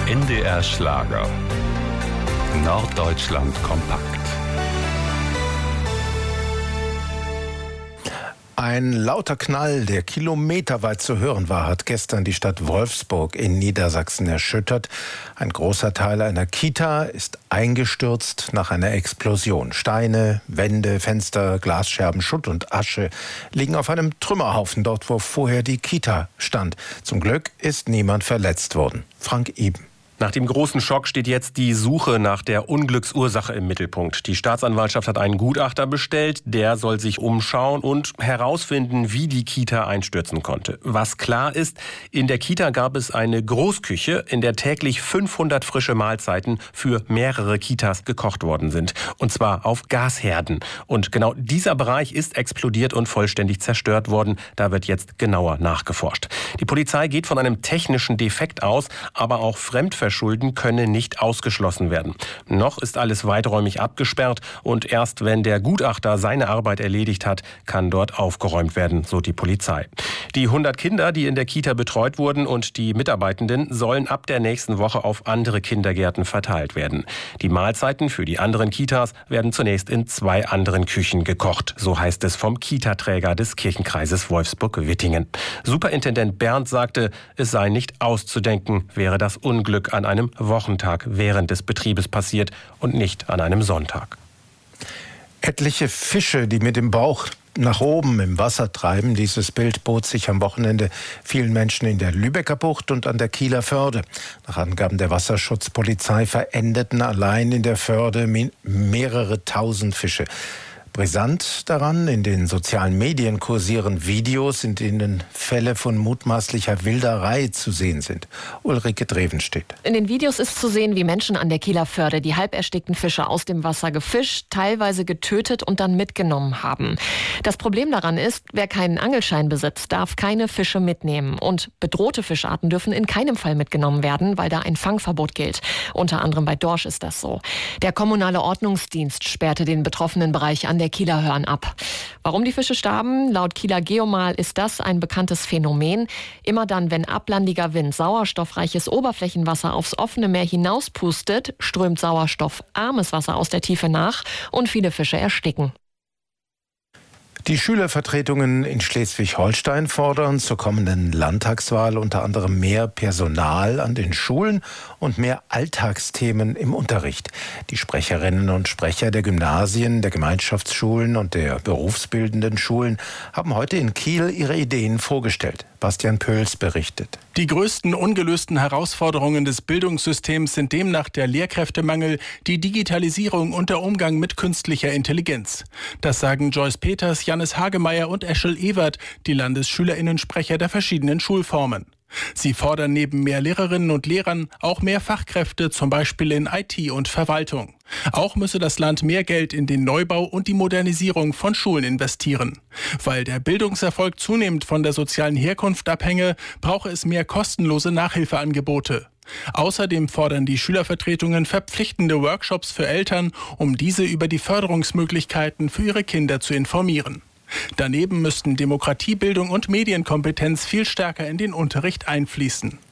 NDR Schlager. Norddeutschland kompakt. Ein lauter Knall, der kilometerweit zu hören war, hat gestern die Stadt Wolfsburg in Niedersachsen erschüttert. Ein großer Teil einer Kita ist eingestürzt nach einer Explosion. Steine, Wände, Fenster, Glasscherben, Schutt und Asche liegen auf einem Trümmerhaufen dort, wo vorher die Kita stand. Zum Glück ist niemand verletzt worden. Frank Iben. Nach dem großen Schock steht jetzt die Suche nach der Unglücksursache im Mittelpunkt. Die Staatsanwaltschaft hat einen Gutachter bestellt, der soll sich umschauen und herausfinden, wie die Kita einstürzen konnte. Was klar ist, in der Kita gab es eine Großküche, in der täglich 500 frische Mahlzeiten für mehrere Kitas gekocht worden sind. Und zwar auf Gasherden. Und genau dieser Bereich ist explodiert und vollständig zerstört worden. Da wird jetzt genauer nachgeforscht. Die Polizei geht von einem technischen Defekt aus, aber auch Fremdverschulden könne nicht ausgeschlossen werden. Noch ist alles weiträumig abgesperrt und erst wenn der Gutachter seine Arbeit erledigt hat, kann dort aufgeräumt werden, so die Polizei. Die 100 Kinder, die in der Kita betreut wurden und die Mitarbeitenden sollen ab der nächsten Woche auf andere Kindergärten verteilt werden. Die Mahlzeiten für die anderen Kitas werden zunächst in 2 anderen Küchen gekocht, so heißt es vom Kita-Träger des Kirchenkreises Wolfsburg-Wittingen. Superintendent Berndt sagte, es sei nicht auszudenken, wäre das Unglück an einem Wochentag während des Betriebes passiert und nicht an einem Sonntag. Etliche Fische, die mit dem Bauch nach oben im Wasser treiben. Dieses Bild bot sich am Wochenende vielen Menschen in der Lübecker Bucht und an der Kieler Förde. Nach Angaben der Wasserschutzpolizei verendeten allein in der Förde mehrere tausend Fische. Brisant daran, in den sozialen Medien kursieren Videos, in denen Fälle von mutmaßlicher Wilderei zu sehen sind. Ulrike Drevenstedt. In den Videos ist zu sehen, wie Menschen an der Kieler Förde die halb erstickten Fische aus dem Wasser gefischt, teilweise getötet und dann mitgenommen haben. Das Problem daran ist, wer keinen Angelschein besitzt, darf keine Fische mitnehmen. Und bedrohte Fischarten dürfen in keinem Fall mitgenommen werden, weil da ein Fangverbot gilt. Unter anderem bei Dorsch ist das so. Der kommunale Ordnungsdienst sperrte den betroffenen Bereich an der Kieler Hörn ab. Warum die Fische starben? Laut Kieler Geomal ist das ein bekanntes Phänomen. Immer dann, wenn ablandiger Wind sauerstoffreiches Oberflächenwasser aufs offene Meer hinauspustet, strömt sauerstoffarmes Wasser aus der Tiefe nach und viele Fische ersticken. Die Schülervertretungen in Schleswig-Holstein fordern zur kommenden Landtagswahl unter anderem mehr Personal an den Schulen und mehr Alltagsthemen im Unterricht. Die Sprecherinnen und Sprecher der Gymnasien, der Gemeinschaftsschulen und der berufsbildenden Schulen haben heute in Kiel ihre Ideen vorgestellt. Bastian Pöls berichtet. Die größten ungelösten Herausforderungen des Bildungssystems sind demnach der Lehrkräftemangel, die Digitalisierung und der Umgang mit künstlicher Intelligenz. Das sagen Joyce Peters, Jannis Hagemeyer und Eschel Ewert, die LandesschülerInnensprecher der verschiedenen Schulformen. Sie fordern neben mehr Lehrerinnen und Lehrern auch mehr Fachkräfte, zum Beispiel in IT und Verwaltung. Auch müsse das Land mehr Geld in den Neubau und die Modernisierung von Schulen investieren. Weil der Bildungserfolg zunehmend von der sozialen Herkunft abhänge, brauche es mehr kostenlose Nachhilfeangebote. Außerdem fordern die Schülervertretungen verpflichtende Workshops für Eltern, um diese über die Förderungsmöglichkeiten für ihre Kinder zu informieren. Daneben müssten Demokratiebildung und Medienkompetenz viel stärker in den Unterricht einfließen.